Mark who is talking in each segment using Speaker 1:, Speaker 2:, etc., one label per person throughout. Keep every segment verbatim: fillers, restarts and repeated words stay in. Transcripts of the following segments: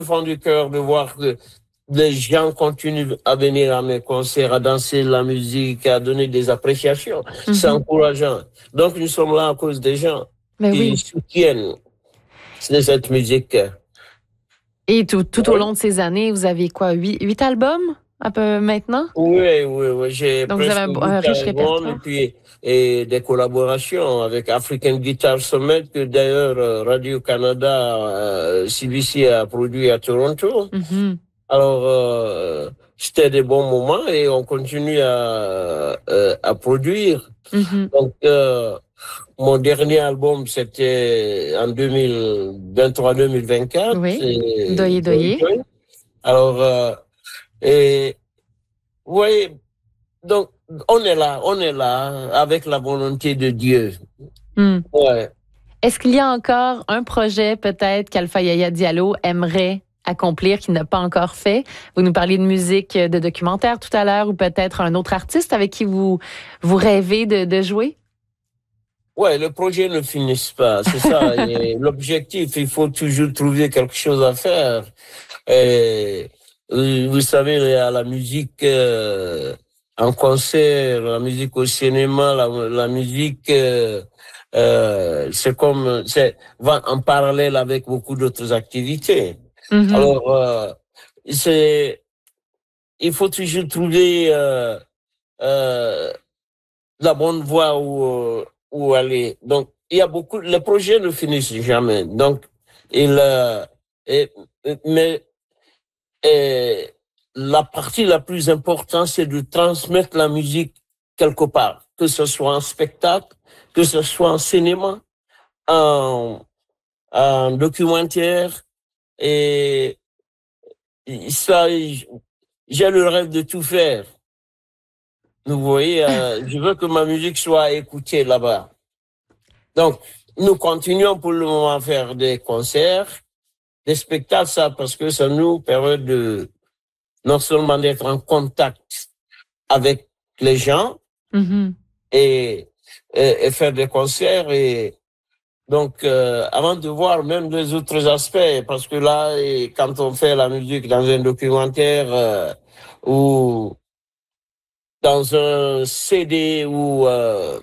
Speaker 1: fond du cœur de voir que les gens continuent à venir à mes concerts, à danser la musique, à donner des appréciations. Mm-hmm. C'est encourageant. Donc, nous sommes là à cause des gens
Speaker 2: Mais
Speaker 1: qui
Speaker 2: oui.
Speaker 1: soutiennent cette musique.
Speaker 2: Et tout, tout oui. au long de ces années, vous avez quoi, huit, huit albums un peu maintenant?
Speaker 1: Oui, oui, oui. J'ai
Speaker 2: Donc, vous avez un, un riche répertoire.
Speaker 1: Et puis, et des collaborations avec African Guitar Summit, que d'ailleurs Radio-Canada, euh, C B C a produit à Toronto. Mm-hmm. Alors, euh, c'était des bons moments et on continue à, euh, à produire. Mm-hmm. Donc, euh, mon dernier album, c'était en deux mille vingt-trois deux mille vingt-quatre.
Speaker 2: Oui, Doye Doye.
Speaker 1: Alors, euh, et, oui, donc, on est là, on est là avec la volonté de Dieu.
Speaker 2: Mm.
Speaker 1: Ouais.
Speaker 2: Est-ce qu'il y a encore un projet peut-être qu'Alpha Yaya Diallo aimerait accomplir, qu'il n'a pas encore fait? Vous nous parliez de musique, de documentaire tout à l'heure, ou peut-être un autre artiste avec qui vous, vous rêvez de, de jouer?
Speaker 1: Ouais, le projet ne finit pas, c'est ça. L'objectif, il faut toujours trouver quelque chose à faire. Et, vous savez, la, la musique euh, en concert, la musique au cinéma, la, la musique, euh, euh, c'est comme, c'est va en parallèle avec beaucoup d'autres activités. Mm-hmm. Alors, euh, c'est, il faut toujours trouver euh, euh, la bonne voie où, où aller. Donc, il y a beaucoup, les projets ne finissent jamais. Donc, il, euh, et, mais et la partie la plus importante, c'est de transmettre la musique quelque part, que ce soit en spectacle, que ce soit en cinéma, en, en documentaire. Et ça, j'ai le rêve de tout faire. Vous voyez, euh, je veux que ma musique soit écoutée là-bas. Donc, nous continuons pour le moment à faire des concerts, des spectacles, ça, parce que ça nous permet de non seulement d'être en contact avec les gens mm-hmm. et, et, et faire des concerts. Et donc, euh, avant de voir même les autres aspects, parce que là, et quand on fait la musique dans un documentaire euh, ou dans un C D ou euh,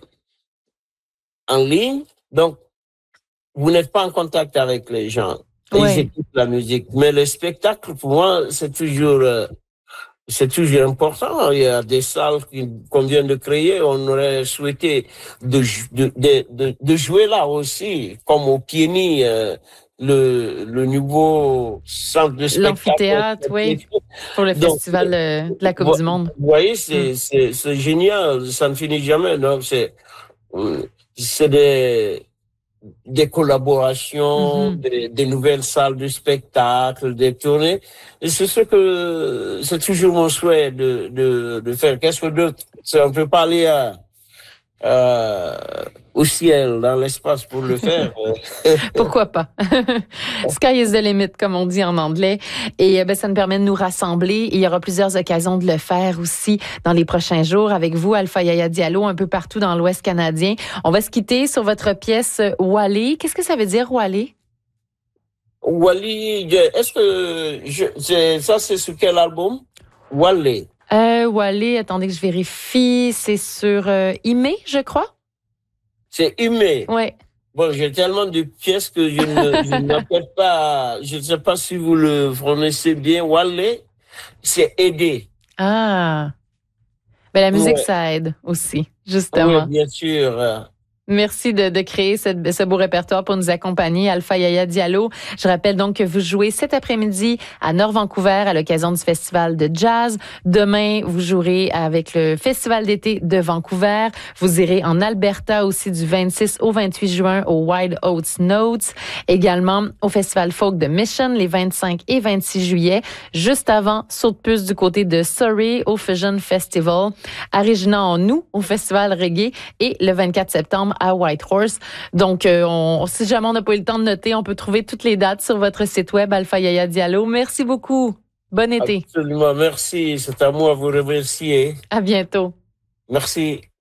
Speaker 1: en ligne, donc vous n'êtes pas en contact avec les gens.
Speaker 2: Ouais.
Speaker 1: Ils écoutent la musique. Mais le spectacle, pour moi, c'est toujours... Euh, C'est toujours important. Il y a des salles qu'on vient de créer. On aurait souhaité de, de, de, de jouer là aussi, comme au Pieni, euh, le, le nouveau centre de spectacle.
Speaker 2: L'amphithéâtre, oui, pour le Donc, festival de la Coupe
Speaker 1: vous,
Speaker 2: du Monde.
Speaker 1: Vous voyez, c'est, mm. c'est, c'est génial. Ça ne finit jamais. Donc, c'est, c'est des... des collaborations, mm-hmm. des, des nouvelles salles de spectacle, des tournées. Et c'est ce que, c'est toujours mon souhait de, de, de faire. Qu'est-ce que d'autre? On peut pas aller à, euh, au ciel, dans l'espace pour le faire.
Speaker 2: Pourquoi pas? Sky is the limit, comme on dit en anglais. Et ben, ça nous permet de nous rassembler. Et il y aura plusieurs occasions de le faire aussi dans les prochains jours avec vous, Alpha Yaya Diallo, un peu partout dans l'Ouest canadien. On va se quitter sur votre pièce Wally. Qu'est-ce que ça veut dire, Wally?
Speaker 1: Wally, est-ce que je, c'est, ça, c'est sur quel album? Wally.
Speaker 2: Euh, Wally, attendez que je vérifie. C'est sur euh, Imé, je crois.
Speaker 1: C'est Imé.
Speaker 2: Oui.
Speaker 1: Bon, j'ai tellement de pièces que je ne, je n'appelle pas, je ne sais pas si vous le prononcez bien. Wally, c'est aider.
Speaker 2: Ah. Ben, la musique, ouais. Ça aide aussi, justement.
Speaker 1: Oui, bien sûr.
Speaker 2: Merci de, de créer ce, ce beau répertoire pour nous accompagner, Alpha Yaya Diallo. Je rappelle donc que vous jouez cet après-midi à Nord-Vancouver à l'occasion du Festival de Jazz. Demain, vous jouerez avec le Festival d'été de Vancouver. Vous irez en Alberta aussi du vingt-six au vingt-huit juin au Wild Oats Notes. Également au Festival Folk de Mission les vingt-cinq et vingt-six juillet. Juste avant, saut de puce du côté de Surrey au Fusion Festival. À Regina en août au Festival Reggae et le vingt-quatre septembre à Whitehorse. Donc, euh, on, si jamais on n'a pas eu le temps de noter, on peut trouver toutes les dates sur votre site web, Alpha Yaya Diallo. Merci beaucoup. Bon été.
Speaker 1: Absolument, merci. C'est à moi à vous remercier.
Speaker 2: À bientôt.
Speaker 1: Merci.